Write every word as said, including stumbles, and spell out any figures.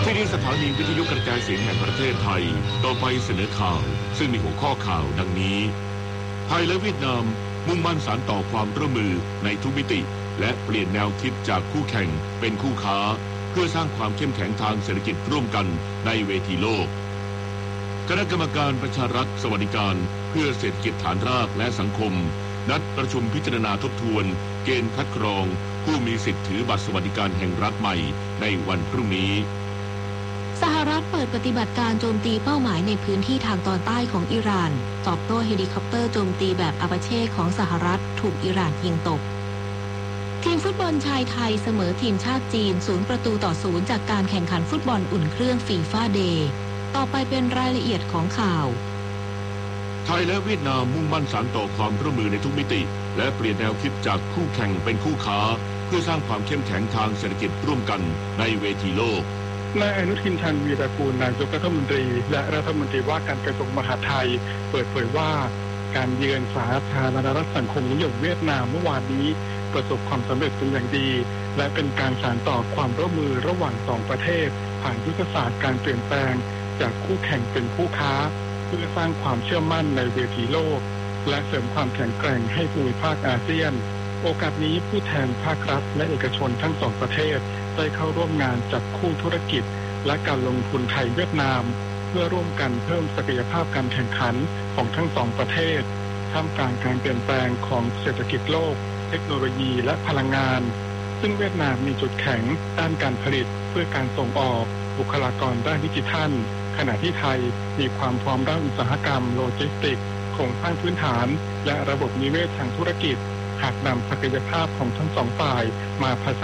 ที่นี้สถานีวิทยุกระจายเสียงแห่งประเทศไทยต่อไปเสนอข่าวซึ่งมีหัวข้อข่าวดังนี้ไทยและเวียดนามมุ่งมั่นสานต่อความร่วมมือในทุกมิติและเปลี่ยนแนวคิดจากคู่แข่งเป็นคู่ค้าเพื่อสร้างความเข้มแข็งทางเศรษฐกิจร่วมกันในเวทีโลกคณะกรรมการประชารัฐสวัสดิการเพื่อเศรษฐกิจฐานรากและสังคมนัดประชุมพิจารณาทบทวนเกณฑ์คัดกรองผู้มีสิทธิถือบัตรสวัสดิการแห่งรัฐใหม่ในวันพรุ่งนี้สหรัฐเปิดปฏิบัติการโจมตีเป้าหมายในพื้นที่ทางตอนใต้ของอิหร่านตอบโต้เฮลิคอปเตอร์โจมตีแบบอาปาเช่ของสหรัฐถูกอิหร่านยิงตกทีมฟุตบอลชายไทยเสมอทีมชาติจีนศูนย์ประตูต่อศูนย์จากการแข่งขันฟุตบอลอุ่นเครื่องฟีฟ่าเดย์ต่อไปเป็นรายละเอียดของข่าวไทยและเวียดนามมุ่งมั่นสานต่อความร่วมมือในทุกมิติและเปลี่ยนแนวคิดจากคู่แข่งเป็นคู่ค้าเพื่อสร้างความเข้มแข็งทางเศรษฐกิจร่วมกันในเวทีโลกนายอนุทินชาญวีรกูลนายกรัฐมนตรีและรัฐมนตรีว่าการกระทรวงมหาดไทยเปิดเผยว่าการเยือนสาธารณรัฐสังคมนิยมเวียดนามเมื่อวานนี้ประสบความสำเร็จเป็นอย่างดีและเป็นการสานต่อความร่วมมือระหว่างสองประเทศผ่านยุทธศาสตร์การเปลี่ยนแปลงจากคู่แข่งเป็นคู่ค้าเพื่อสร้างความเชื่อมั่นในเวทีโลกและเสริมความแข็งแกร่งให้ภูมิภาคอาเซียนโอกาสนี้ผู้แทนภาครัฐและเอกชนทั้งสองประเทศได้เข้าร่วมงานจับคู่ธุรกิจและการลงทุนไทยเวียดนามเพื่อร่วมกันเพิ่มศักยภาพการแข่งขันของทั้งสองประเทศท่ามกลางการเปลี่ยนแปลงของเศรษฐกิจโลกเทคโนโลยีและพลังงานซึ่งเวียดนามมีจุดแข็งด้านการผลิตเพื่อการส่งออกบุคลากรด้านดิจิทัลขณะที่ไทยมีความพร้อมด้านอุตสาหกรรมโลจิสติกส์โครงสร้างพื้นฐานและระบบนิเวศทางธุรกิจหากนำศักยภาพของทั้งสองฝ่ายมาผส